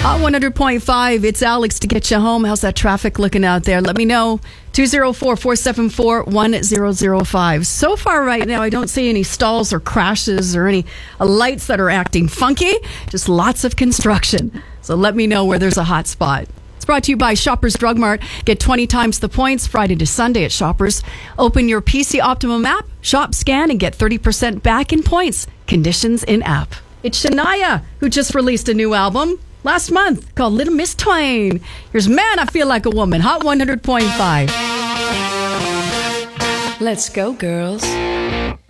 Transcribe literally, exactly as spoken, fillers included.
Hot one hundred point five, it's Alex to get you home. How's that traffic looking out there? Let me know. two oh four, four seven four, one oh oh five. So far right now, I don't see any stalls or crashes or any uh, lights that are acting funky. Just lots of construction. So let me know where there's a hot spot. It's brought to you by Shoppers Drug Mart. Get twenty times the points Friday to Sunday at Shoppers. Open your P C Optimum app, shop, scan, and get thirty percent back in points. Conditions in app. It's Shania, who just released a new album last month called Little Miss Twain. Here's Man, I Feel Like a Woman. Hot one hundred point five. Let's go, girls.